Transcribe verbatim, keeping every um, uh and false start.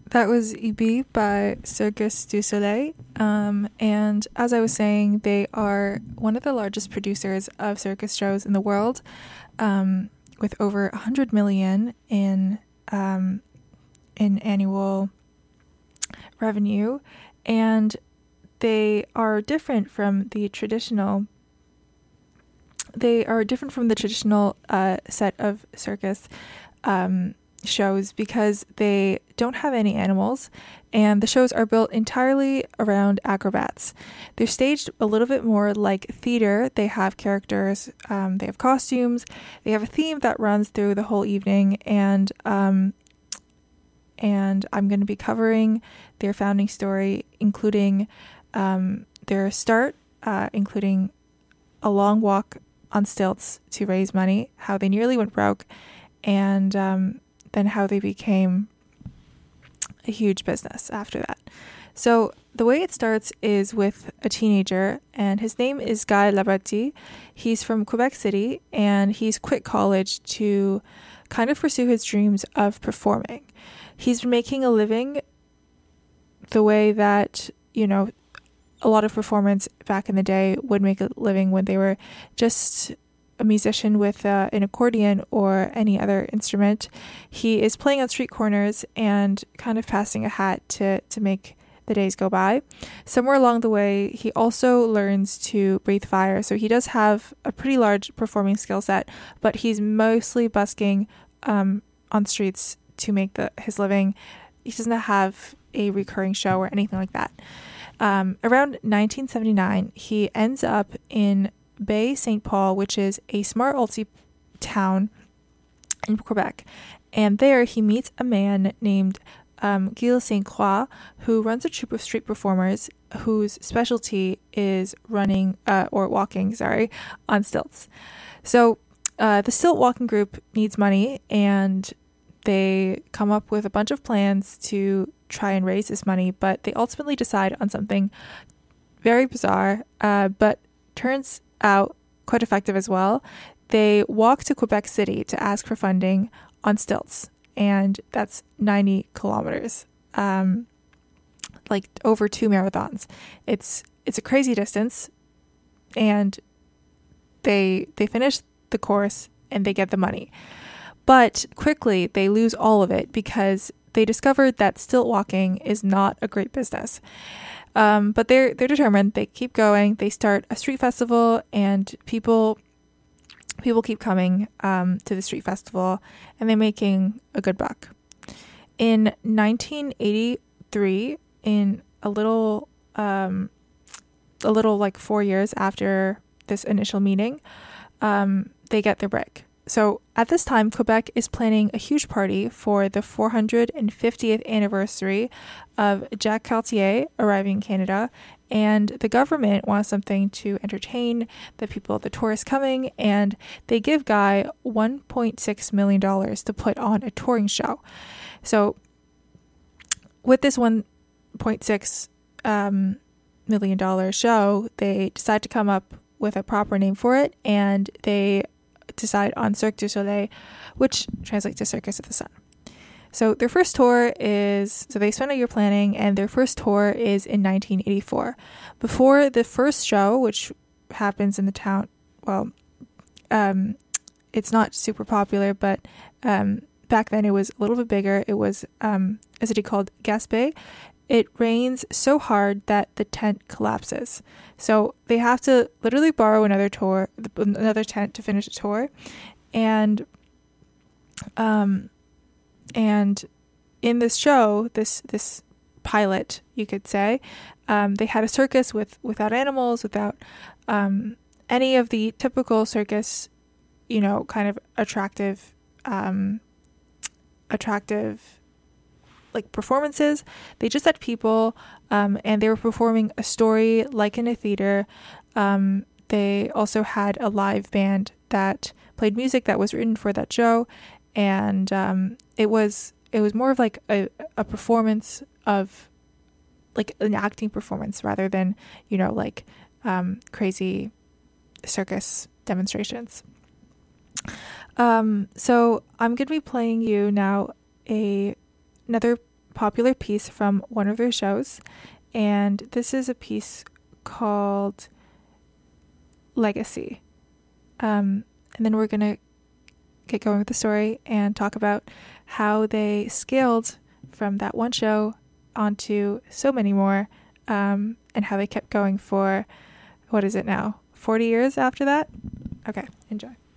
That was Ibi by Circus du Soleil. Um, and as I was saying, they are one of the largest producers of circus shows in the world, um, with over one hundred million in um, in annual revenue. And they are different from the traditional they are different from the traditional uh, set of circus um shows because they don't have any animals, and the shows are built entirely around acrobats. They're staged a little bit more like theater. They have characters, um, they have costumes, they have a theme that runs through the whole evening, and um, and I'm going to be covering their founding story, including um, their start, uh, including a long walk on stilts to raise money, how they nearly went broke, and um, then how they became a huge business after that. So the way it starts is with a teenager, and his name is Guy Labattie. He's from Quebec City, and he's quit college to kind of pursue his dreams of performing. He's been making a living the way that, you know, a lot of performers back in the day would make a living when they were just a musician with uh, an accordion or any other instrument. He is playing on street corners and kind of passing a hat to, to make the days go by. Somewhere along the way, he also learns to breathe fire. So he does have a pretty large performing skill set, but he's mostly busking um, on streets to make the his living. He doesn't have a recurring show or anything like that. Um, around nineteen seventy-nine, he ends up in Bay Saint Paul, which is a smart Alti town in Quebec. And there he meets a man named um, Gilles Saint Croix, who runs a troupe of street performers whose specialty is running, uh, or walking, sorry, on stilts. So uh, the stilt walking group needs money, and they come up with a bunch of plans to try and raise this money, but they ultimately decide on something very bizarre, uh, but turns out quite effective as well. They walk to Quebec City to ask for funding on stilts, and that's ninety kilometers, um, like over two marathons. It's it's a crazy distance, and they they finish the course and they get the money, but quickly they lose all of it because they discovered that stilt walking is not a great business. Um, but they're they're determined. They keep going. They start a street festival, and people people keep coming um, to the street festival, and they're making a good buck. In nineteen eighty-three, in a little um, a little like four years after this initial meeting, um, they get their break. So at this time, Quebec is planning a huge party for the four hundred fiftieth anniversary of Jacques Cartier arriving in Canada, and the government wants something to entertain the people, the tourists coming, and they give Guy one point six million dollars to put on a touring show. So with this one point six um, million dollars show, they decide to come up with a proper name for it, and they decide on Cirque du Soleil, which translates to Circus of the Sun. So their first tour is, so they spent a year planning, and their first tour is in nineteen eighty-four. Before the first show, which happens in the town, well, um, it's not super popular, but um, back then it was a little bit bigger. It was um, a city called Gaspé. It rains so hard that the tent collapses. So they have to literally borrow another tour, another tent to finish the tour. And um, and in this show, this this pilot, you could say, um, they had a circus with without animals, without um, any of the typical circus, you know, kind of attractive, um, attractive. like performances. They just had people, um, and they were performing a story like in a theater. Um, they also had a live band that played music that was written for that show, and um, it was it was more of like a, a performance of like an acting performance rather than, you know, like um, crazy circus demonstrations. Um, so I'm gonna be playing you now a another popular piece from one of their shows. And this is a piece called Legacy. Um, and then we're going to get going with the story and talk about how they scaled from that one show onto so many more, um, and how they kept going for, what is it now, forty years after that? Okay, enjoy.